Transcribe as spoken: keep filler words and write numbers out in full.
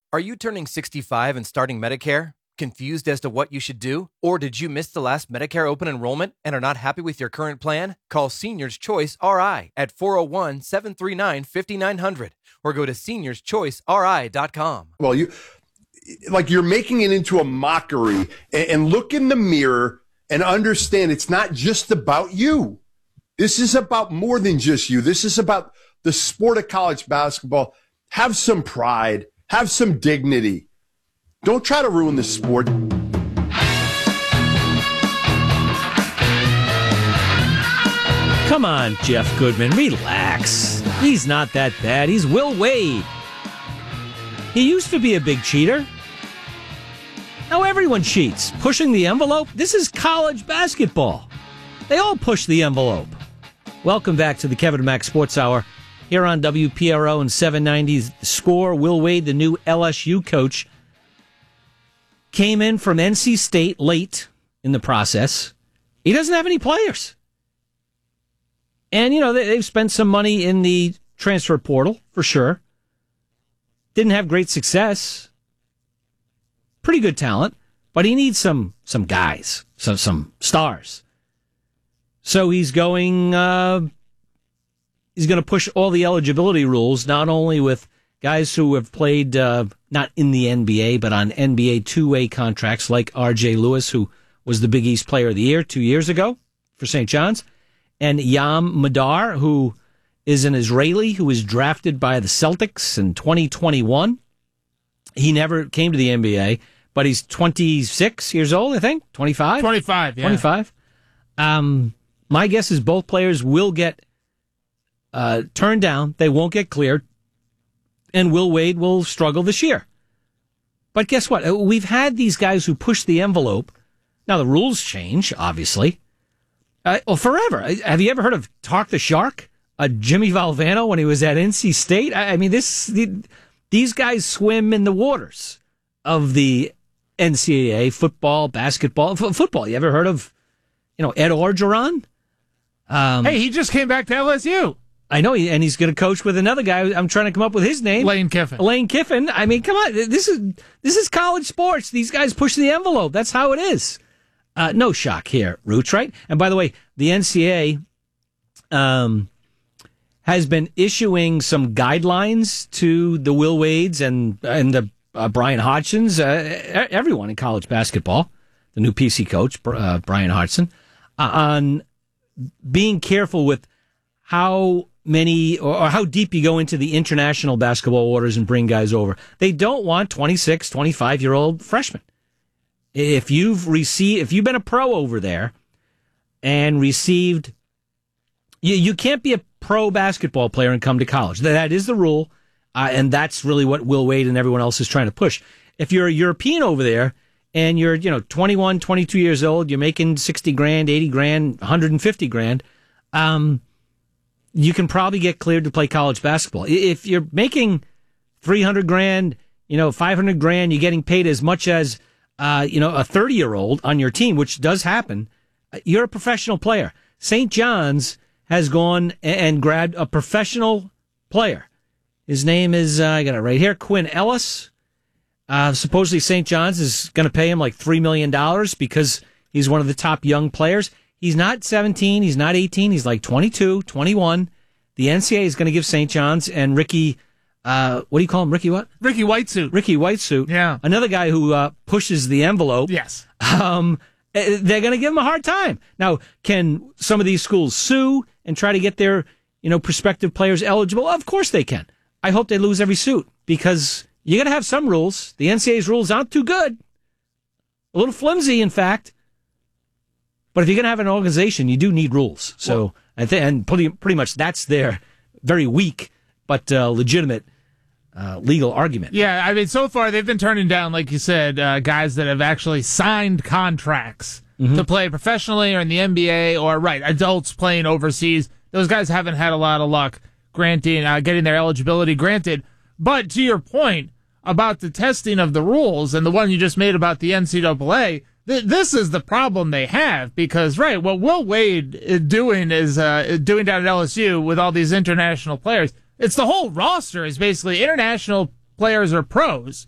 Are you turning sixty-five and starting Medicare? Confused as to what you should do? Or did you miss the last Medicare open enrollment and are not happy with your current plan? Call Seniors Choice R I at four oh one, seven three nine, five nine zero zero or go to seniors choice r i dot com. Well, you like you're making it into a mockery, and, and look in the mirror and understand it's not just about you. This is about more than just you. This is about the sport of college basketball. Have some pride. Have some dignity. Don't try to ruin the sport. Come on, Jeff Goodman, relax. He's not that bad. He's Will Wade. He used to be a big cheater. Now everyone cheats. Pushing the envelope? This is college basketball. They all push the envelope. Welcome back to the Kevin and Max Sports Hour here on W P R O and seven ninety Score. Will Wade, the new L S U coach, came in from N C State late in the process. He doesn't have any players. And, you know, they've spent some money in the transfer portal, for sure. Didn't have great success. Pretty good talent, but he needs some some guys, some, some stars. So he's going, uh, he's going to push all the eligibility rules, not only with guys who have played, uh, not in the N B A, but on N B A two-way contracts like R J Lewis, who was the Big East Player of the Year two years ago for Saint John's, and Yam Madar, who is an Israeli who was drafted by the Celtics in twenty twenty-one. He never came to the N B A, but he's twenty-six years old, I think, twenty-five? twenty-five, yeah. twenty-five. Um, my guess is both players will get uh, turned down. They won't get cleared. And Will Wade will struggle this year. But guess what? We've had these guys who push the envelope. Now, the rules change, obviously. Uh, well, forever. Have you ever heard of Talk the Shark? Uh, Jimmy Valvano when he was at N C State? I, I mean, this the, these guys swim in the waters of the N C double A, football, basketball. F- football, you ever heard of, you know, Ed Orgeron? Um, hey, he just came back to L S U. I know, and he's going to coach with another guy. I'm trying to come up with his name. Lane Kiffin. Lane Kiffin. I mean, come on. This is this is college sports. These guys push the envelope. That's how it is. Uh, no shock here, Roots, right? And by the way, the N C double A um, has been issuing some guidelines to the Will Wades and and the uh, Brian Hodgsons, uh, everyone in college basketball, the new P C coach, uh, Brian Hodgson, uh, on being careful with how many or, or how deep you go into the international basketball waters and bring guys over. They don't want twenty-six, twenty-five-year-old freshmen. If you've received, if you've been a pro over there and received, you, you can't be a pro basketball player and come to college. That is the rule, uh, and that's really what Will Wade and everyone else is trying to push. If you're a European over there and you're, you know, twenty-one, twenty-two years old, you're making sixty grand, eighty grand, one hundred fifty grand, um, you can probably get cleared to play college basketball. If you're making three hundred grand, you know, five hundred grand, you're getting paid as much as Uh, you know, a thirty-year-old on your team, which does happen, you're a professional player. Saint John's has gone and grabbed a professional player. His name is, uh, I got it right here, Quinn Ellis. Uh, supposedly Saint John's is going to pay him like three million dollars because he's one of the top young players. He's not seventeen, he's not eighteen, he's like twenty-two, twenty-one. The N C double A is going to give Saint John's and Ricky... Uh, what do you call him? Ricky what? Ricky Whitesuit. Ricky Whitesuit. Yeah. Another guy who uh, pushes the envelope. Yes. Um, they're going to give him a hard time. Now, can some of these schools sue and try to get their, you know, prospective players eligible? Of course they can. I hope they lose every suit because you got to have some rules. The N C double A's rules aren't too good. A little flimsy, in fact. But if you're going to have an organization, you do need rules. So, well, I think, and pretty, pretty much that's their very weak but uh, legitimate uh, legal argument. Yeah, I mean, so far they've been turning down, like you said, uh, guys that have actually signed contracts mm-hmm. to play professionally or in the N B A or, right, adults playing overseas. Those guys haven't had a lot of luck granting, uh, getting their eligibility granted. But to your point about the testing of the rules and the one you just made about the N C double A, th- this is the problem they have because, right, what Will Wade is doing is uh, doing down at L S U with all these international players. It's the whole roster is basically international players or pros.